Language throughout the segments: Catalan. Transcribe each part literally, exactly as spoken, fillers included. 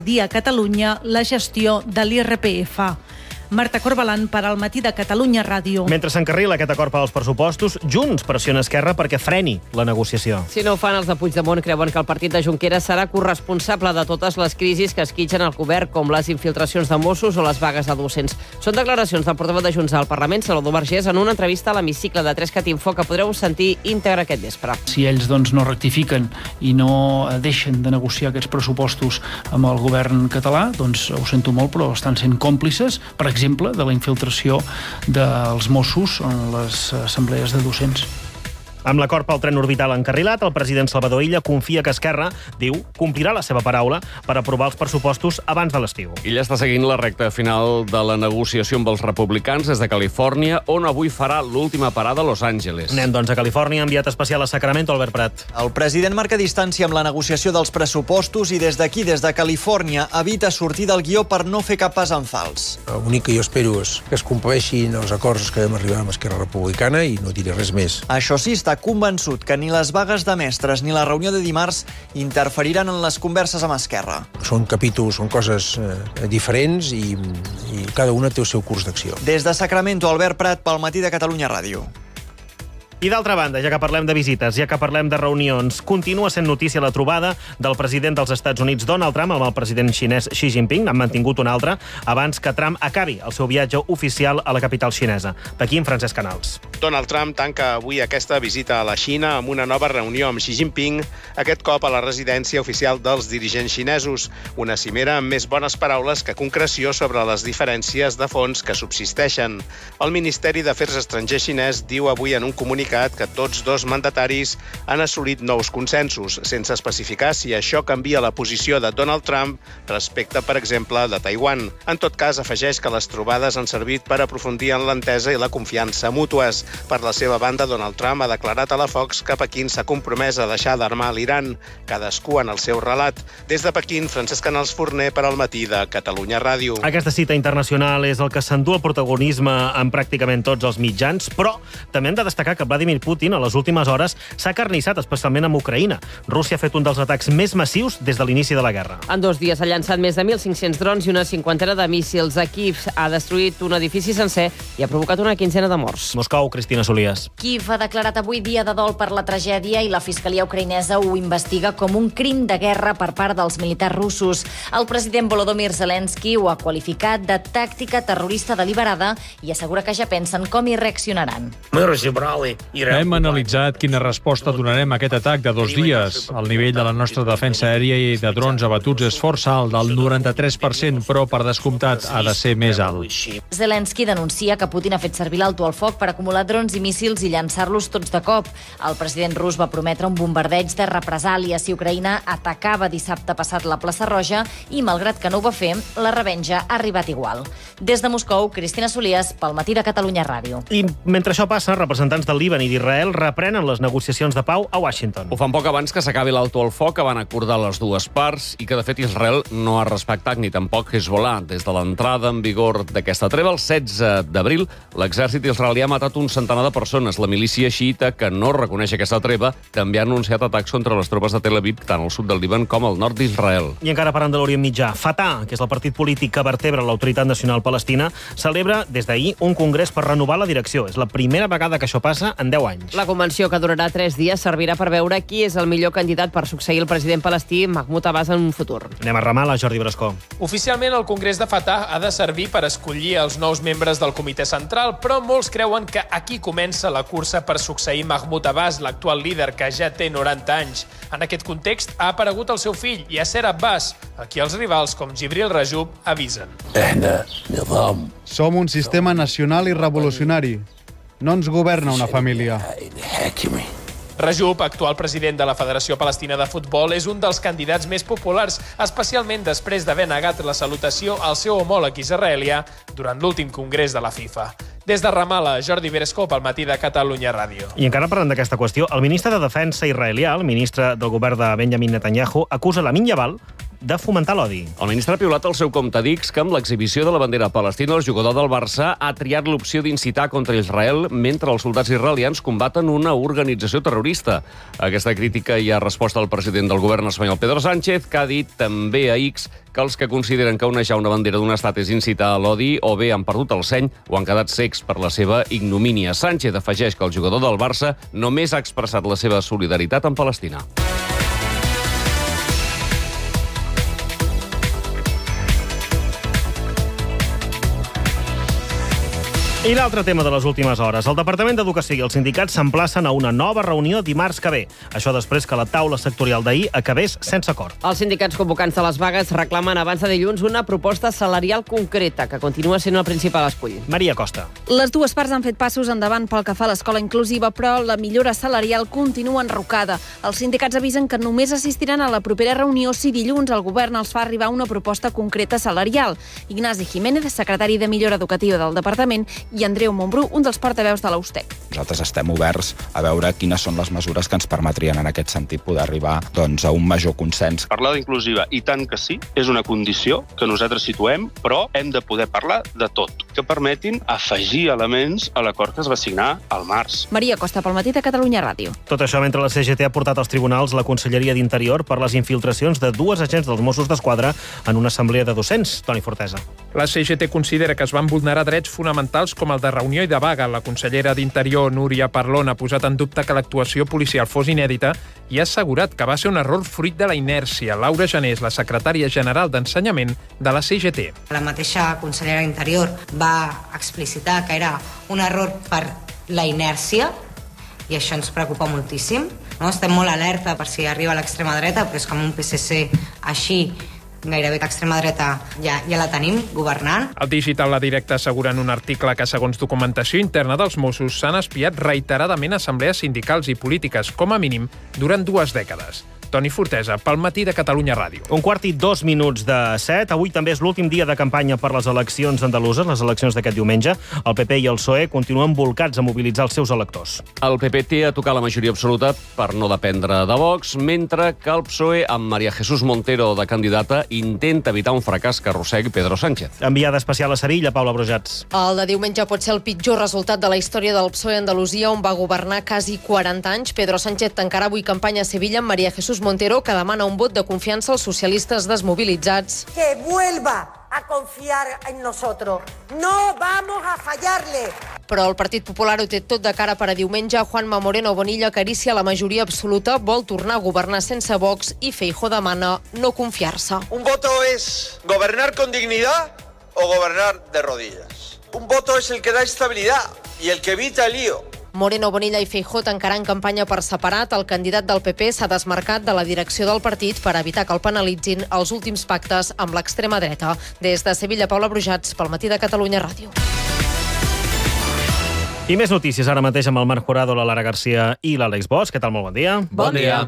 dia a Catalunya la gestió de l'I R P F. Marta Corbalan per al Matí de Catalunya Ràdio. Mentre s'encarrila aquest acord per als pressupostos, Junts pressiona Esquerra perquè freni la negociació. Si no ho fan, els de Puigdemont creuen que el partit de Junqueras serà corresponsable de totes les crisis que esquitxen el govern, com les infiltracions de Mossos o les vagues de docents. Són declaracions del portaveu de Junts al Parlament, Salvador Vergés, en una entrevista a l'hemicicle de tres cat info que podreu sentir íntegre aquest vespre. Si ells doncs, no rectifiquen i no deixen de negociar aquests pressupostos amb el govern català, doncs ho sento molt, però estan sent còmplices, per exemple, exemple de la infiltració dels Mossos en les assemblees de docents. Amb l'acord pel tren orbital encarrilat, el president Salvador Illa confia que Esquerra, diu, complirà la seva paraula per aprovar els pressupostos abans de l'estiu. Illa està seguint la recta final de la negociació amb els republicans des de Califòrnia, on avui farà l'última parada a Los Angeles. Anem, doncs, a Califòrnia, enviat especial a Sacramento, Albert Prat. El president marca distància amb la negociació dels pressupostos i des d'aquí, des de Califòrnia, evita sortir del guió per no fer cap pas en fals. L'únic que jo espero és que es compleixin els acords que vam arribar amb Esquerra Republicana i no diré res més. Això sí, està convençut que ni les vagues de mestres ni la reunió de dimarts interferiran en les converses amb Esquerra. Són capítols, són coses eh, diferents i, i cada una té el seu curs d'acció. Des de Sacramento, Albert Prat, pel Matí de Catalunya Ràdio. I d'altra banda, ja que parlem de visites, ja que parlem de reunions, continua sent notícia la trobada del president dels Estats Units, Donald Trump, amb el president xinès Xi Jinping. N'han mantingut una altra abans que Trump acabi el seu viatge oficial a la capital xinesa. Pequín, Francesc Canals. Donald Trump tanca avui aquesta visita a la Xina amb una nova reunió amb Xi Jinping, aquest cop a la residència oficial dels dirigents xinesos. Una cimera amb més bones paraules que concreció sobre les diferències de fons que subsisteixen. El Ministeri d'Afers Estrangers xinès diu avui en un comunicat que tots dos mandataris han assolit nous consensos, sense especificar si això canvia la posició de Donald Trump respecte, per exemple, de Taiwan. En tot cas, afegeix que les trobades han servit per aprofundir en l'entesa i la confiança mútues. Per la seva banda, Donald Trump ha declarat a la Fox que Pequín s'ha compromès a deixar d'armar l'Iran, cadascú en el seu relat. Des de Pequín, Francesc Canals Forner per al Matí de Catalunya Ràdio. Aquesta cita internacional és el que s'endú el protagonisme en pràcticament tots els mitjans, però també hem de destacar que Vladimir Putin, a les últimes hores, s'ha carnissat, especialment amb Ucraïna. Rússia ha fet un dels atacs més massius des de l'inici de la guerra. En dos dies ha llançat més de mil cinc-cents drons i una cinquantena de míssils. A Kíev ha destruït un edifici sencer i ha provocat una quinzena de morts. Moscou, Cristina Solies. Kíev ha declarat avui dia de dol per la tragèdia i la fiscalia ucraïnesa ho investiga com un crim de guerra per part dels militars russos. El president Volodymyr Zelensky ho ha qualificat de tàctica terrorista deliberada i assegura que ja pensen com hi reaccionaran. Hem analitzat quina resposta donarem a aquest atac de dos dies. El nivell de la nostra defensa aèria i de drons abatuts és força alt, del noranta-tres per cent, però per descomptat ha de ser més alt. Zelensky denuncia que Putin ha fet servir l'alto al foc per acumular drons i míssils i llançar-los tots de cop. El president rus va prometre un bombardeig de represàlia si Ucraïna atacava dissabte passat la plaça Roja i, malgrat que no ho va fer, la revenja ha arribat igual. Des de Moscou, Cristina Solies, pel Matí de Catalunya Ràdio. I mentre això passa, representants del Líban i d'Israel reprenen les negociacions de pau a Washington. Ho fan poc abans que s'acabi l'alto al foc que van acordar les dues parts i que, de fet, Israel no ha respectat ni tampoc Hezbollah. Des de l'entrada en vigor d'aquesta treva, el setze d'abril, l'exèrcit israelià ha matat un centenar de persones. La milícia xiita, que no reconeix aquesta treva, també ha anunciat atacs contra les tropes de Tel Aviv, tant al sud del Líban com al nord d'Israel. I encara parlant de l'Orient Mitjà, Fatah, que és el partit polític que vertebra l'Autoritat Nacional Palestina, celebra des d'ahir un congrés per renovar la direcció. És la primera vegada que això passa en deu anys. La convenció, que durarà tres dies, servirà per veure qui és el millor candidat per succeir el president palestí Mahmoud Abbas en un futur. Anem a Ramallah, Jordi Brascó. Oficialment, el Congrés de Fatah ha de servir per escollir els nous membres del comitè central, però molts creuen que aquí comença la cursa per succeir Mahmoud Abbas, l'actual líder, que ja té noranta anys. En aquest context, ha aparegut el seu fill, Yasser Abbas, a qui els rivals com Jibril Rajoub avisen. Som un sistema nacional i revolucionari. No ens governa una família. Rajoub, actual president de la Federació Palestina de Futbol, és un dels candidats més populars, especialment després d'haver negat la salutació al seu homòleg israelià durant l'últim congrés de la FIFA. Des de Ramallah, Jordi Berescó, pel Matí de Catalunya Ràdio. I encara parlant d'aquesta qüestió, el ministre de Defensa israelià, el ministre del govern de Benjamin Netanyahu, acusa Lamin Yaval de fomentar l'odi. El ministre ha piulat al seu compte d'X que amb l'exhibició de la bandera palestina el jugador del Barça ha triat l'opció d'incitar contra Israel mentre els soldats israelians combaten una organització terrorista. Aquesta crítica hi ha resposta al president del govern espanyol, Pedro Sánchez, que ha dit també a X que els que consideren que onejar una bandera d'un estat és incitar a l'odi o bé han perdut el seny o han quedat cecs per la seva ignomínia. Sánchez afegeix que el jugador del Barça només ha expressat la seva solidaritat amb Palestina. I l'altre tema de les últimes hores. El Departament d'Educació i els sindicats s'emplacen a una nova reunió dimarts que ve. Això després que la taula sectorial d'ahir acabés sense acord. Els sindicats convocants de les vagues reclamen abans de dilluns una proposta salarial concreta, que continua sent el principal escull. Maria Costa. Les dues parts han fet passos endavant pel que fa a l'escola inclusiva, però la millora salarial continua enrocada. Els sindicats avisen que només assistiran a la propera reunió si dilluns el govern els fa arribar una proposta concreta salarial. Ignasi Jiménez, secretari de Millora Educativa del Departament, i Andreu Montbrú, un dels portaveus de l'U S T E C. Nosaltres estem oberts a veure quines són les mesures que ens permetrien en aquest sentit poder arribar doncs, a un major consens. Parlar d'inclusiva, i tant que sí, és una condició que nosaltres situem, però hem de poder parlar de tot, que permetin afegir elements a l'acord que es va signar al març. Maria Costa, pel matí de Catalunya Ràdio. Tot això mentre la C G T ha portat als tribunals la Conselleria d'Interior per les infiltracions de dues agents dels Mossos d'Esquadra en una assemblea de docents. Toni Fortesa. La C G T considera que es van vulnerar drets fonamentals com el de reunió i de vaga. La consellera d'Interior, Núria Parlon, ha posat en dubte que l'actuació policial fos inèdita i ha assegurat que va ser un error fruit de la inèrcia. Laura Janés, la secretària general d'Ensenyament de la C G T. La mateixa consellera d'Interior va explicitar que era un error per la inèrcia i això ens preocupa moltíssim. No? Estem molt alerta per si arriba a l'extrema dreta, però és que amb un P S C així gairebé l'extrema dreta ja, ja la tenim governant. El Digital La Directa assegura en un article que, segons documentació interna dels Mossos, s'han espiat reiteradament assemblees sindicals i polítiques, com a mínim, durant dues dècades. Toni Fortesa, pel matí de Catalunya Ràdio. Un quart i dos minuts de set. Avui també és l'últim dia de campanya per les eleccions andaluses, les eleccions d'aquest diumenge. El P P i el P S O E continuen volcats a mobilitzar els seus electors. El P P té a tocar la majoria absoluta per no dependre de Vox, mentre que el P S O E, amb María Jesús Montero de candidata, intenta evitar un fracàs que arrossegui Pedro Sánchez. Enviada especial a Sevilla, Paula Brujats. El de diumenge pot ser el pitjor resultat de la història del P S O E a Andalusia, on va governar quasi quaranta anys. Pedro Sánchez tancarà avui campanya a Sevilla amb María Jesús Montero, que demana un vot de confiança als socialistes desmobilitzats. Que vuelva a confiar en nosotros. No vamos a fallarle. Però el Partit Popular ho té tot de cara per a diumenge. Juanma Moreno Bonilla acaricia la majoria absoluta, vol tornar a governar sense Vox i Feijóo demana no confiar-se. Un voto es gobernar con dignidad o gobernar de rodillas. Un voto es el que da estabilidad y el que evita el lío. Moreno Bonilla i Feijóo tancaran campanya per separat. El candidat del P P s'ha desmarcat de la direcció del partit per evitar que el penalitzin els últims pactes amb l'extrema dreta. Des de Sevilla, Paula Brujats, pel matí de Catalunya Ràdio. I més notícies ara mateix amb el Marc Jurado, la Lara Garcia i l'Àlex Bosch. Què tal? Molt bon dia. Bon dia.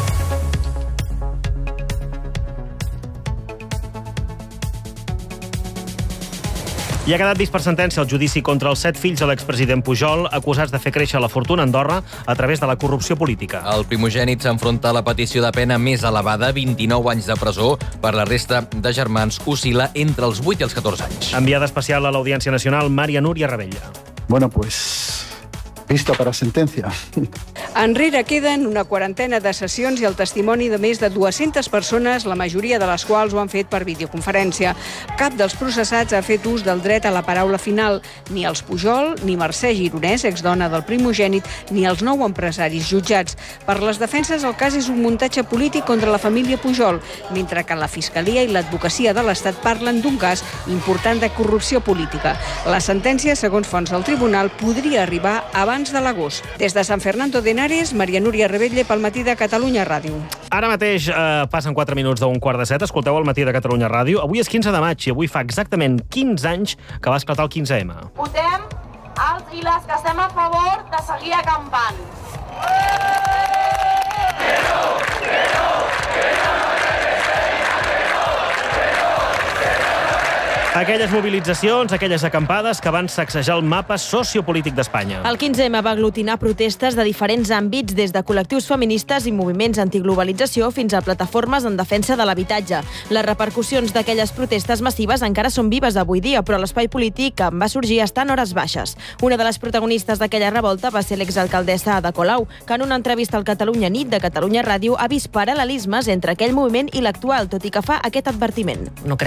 I ha quedat vist per sentència el judici contra els set fills de l'expresident Pujol, acusats de fer créixer la fortuna a Andorra a través de la corrupció política. El primogènit s'enfronta a la petició de pena més elevada, vint-i-nou anys de presó. Per la resta de germans oscil·la entre els vuit i els catorze anys. Enviada especial a l'Audiència Nacional, Maria Núria Rebella. Bueno, pues... Vista para sentencia. Enrere queden una quarantena de sessions i el testimoni de més de dues-centes persones, la majoria de les quals ho han fet per videoconferència. Cap dels processats ha fet ús del dret a la paraula final. Ni els Pujol, ni Mercè Gironès, exdona del primogènit, ni els nou empresaris jutjats. Per les defenses, el cas és un muntatge polític contra la família Pujol, mentre que la Fiscalia i l'Advocacia de l'Estat parlen d'un cas important de corrupció política. La sentència, segons fonts del tribunal, podria arribar abans de l'agost. Des de Sant Fernando de Henares, Maria Núria Rebella pel matí de Catalunya Ràdio. Ara mateix eh, passen quatre minuts d'un quart de set. Escolteu el matí de Catalunya Ràdio. Avui és quinze de maig i avui fa exactament quinze anys que va esclatar el quinze ema. Votem els i les que estem a favor de seguir acampant. Que no, que no, que no. Aquelles mobilitzacions, aquelles acampades que van sacsejar el mapa sociopolític d'Espanya. El quinze eme va aglutinar protestes de diferents àmbits, des de col·lectius feministes i moviments antiglobalització fins a plataformes en defensa de l'habitatge. Les repercussions d'aquelles protestes massives encara són vives avui dia, però l'espai polític que en va sorgir està en hores baixes. Una de les protagonistes d'aquella revolta va ser l'exalcaldessa Ada Colau, que en una entrevista al Catalunya Nit de Catalunya Ràdio ha vist paral·lelismes entre aquell moviment i l'actual, tot i que fa aquest advertiment. No